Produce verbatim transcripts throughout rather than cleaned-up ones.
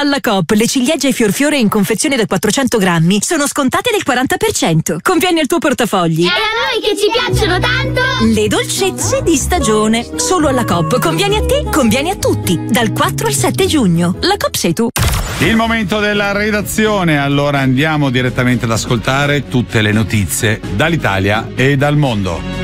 Alla Coop le ciliegie fiorfiore in confezione da quattrocento grammi sono scontate del quaranta per cento. Conviene al tuo portafogli. E a noi che ci piacciono tanto! Le dolcezze di stagione. Solo alla Coop. Conviene a te, conviene a tutti. Dal quattro al sette giugno. La Coop sei tu. Il momento della redazione, allora andiamo direttamente ad ascoltare tutte le notizie dall'Italia e dal mondo.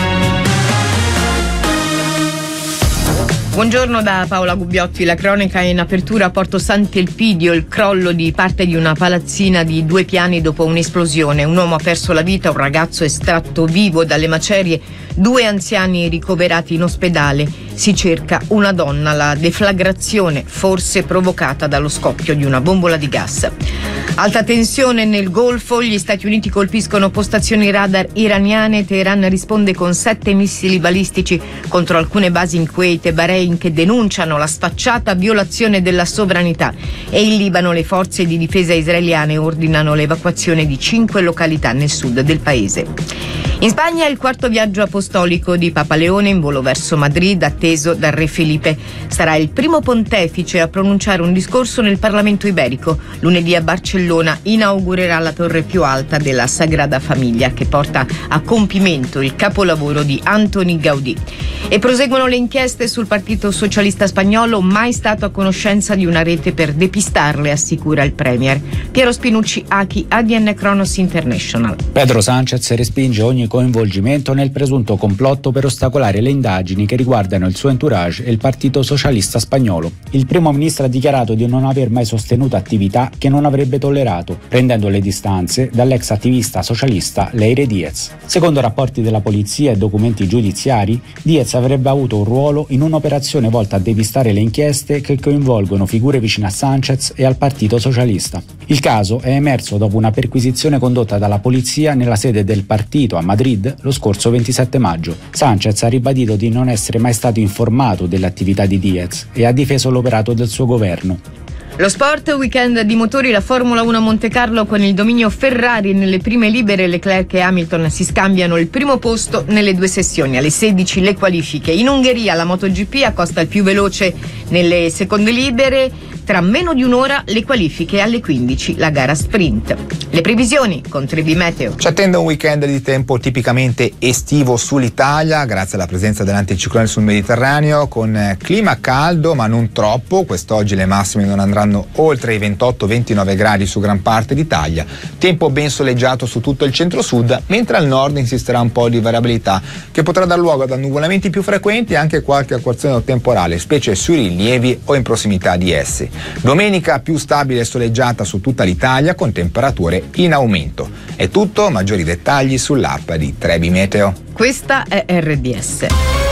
Buongiorno da Paola Gubbiotti, la cronaca in apertura a Porto Sant'Elpidio, il crollo di parte di una palazzina di due piani dopo un'esplosione. Un uomo ha perso la vita, un ragazzo estratto vivo dalle macerie, due anziani ricoverati in ospedale. Si cerca una donna, la deflagrazione forse provocata dallo scoppio di una bombola di gas. Alta tensione nel Golfo, gli Stati Uniti colpiscono postazioni radar iraniane, Teheran risponde con sette missili balistici contro alcune basi in Kuwait e Bahrain che denunciano la sfacciata violazione della sovranità, e in Libano le forze di difesa israeliane ordinano l'evacuazione di cinque località nel sud del paese. In Spagna il quarto viaggio apostolico di Papa Leone in volo verso Madrid, atteso dal re Felipe. Sarà il primo pontefice a pronunciare un discorso nel Parlamento iberico. Lunedì a Barcellona inaugurerà la torre più alta della Sagrada Famiglia, che porta a compimento il capolavoro di Antoni Gaudì. E proseguono le inchieste sul Partito Socialista Spagnolo, mai stato a conoscenza di una rete per depistarle, assicura il Premier. Piero Spinucci, Achi, A D N Kronos International. Pedro Sánchez respinge ogni coinvolgimento nel presunto complotto per ostacolare le indagini che riguardano il suo entourage e il Partito Socialista Spagnolo. Il primo ministro ha dichiarato di non aver mai sostenuto attività che non avrebbe tollerato, prendendo le distanze dall'ex attivista socialista Leire Diez. Secondo rapporti della polizia e documenti giudiziari, Diez avrebbe avuto un ruolo in un'operazione volta a depistare le inchieste che coinvolgono figure vicine a Sánchez e al Partito Socialista. Il caso è emerso dopo una perquisizione condotta dalla polizia nella sede del partito a Madrid lo scorso ventisette maggio. Sánchez ha ribadito di non essere mai stato informato delle attività di Diez e ha difeso l'operato del suo governo. Lo sport, weekend di motori, la Formula uno a Monte Carlo con il dominio Ferrari nelle prime libere. Leclerc e Hamilton si scambiano il primo posto nelle due sessioni. Alle sedici le qualifiche. In Ungheria la MotoGP accosta il più veloce nelle seconde libere. Tra meno di un'ora le qualifiche, alle quindici la gara sprint. Le previsioni con tre B Meteo. Ci attende un weekend di tempo tipicamente estivo sull'Italia grazie alla presenza dell'anticiclone sul Mediterraneo, con clima caldo ma non troppo. Quest'oggi le massime non andranno oltre i ventotto ventinove gradi su gran parte d'Italia. Tempo ben soleggiato su tutto il centro-sud, mentre al nord insisterà un po' di variabilità che potrà dar luogo ad annuvolamenti più frequenti e anche qualche acquazzone temporale, specie sui rilievi o in prossimità di essi. Domenica più stabile e soleggiata su tutta l'Italia con temperature in aumento. È tutto, maggiori dettagli sull'app di tre B Meteo. Questa è R D S.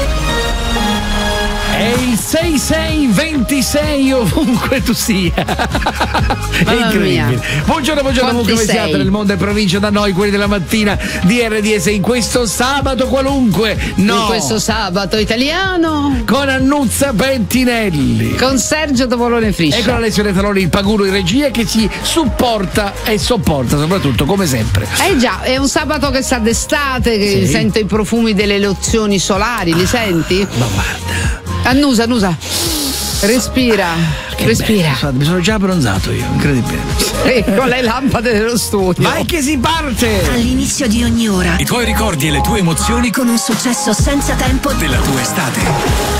È il sei sei ventisei ovunque tu sia. È incredibile. Mia. Buongiorno, buongiorno, ovunque siate nel mondo e provincia, da noi quelli della mattina di R D S in questo sabato qualunque. No. In questo sabato italiano. Con Annuzza Bettinelli. Con Sergio Topolino Friscia. E con Alessio Taloni, il Paguro in regia, che ci supporta e sopporta soprattutto, come sempre. Eh già, è un sabato che sa d'estate, che sì. Sento i profumi delle lozioni solari, li senti? Ma guarda. Annusa, annusa. Respira, che respira. Bello, mi sono già abbronzato io, incredibile. E con le lampade dello studio. Vai che si parte! All'inizio di ogni ora. I tuoi ricordi e le tue emozioni con un successo senza tempo della tua estate.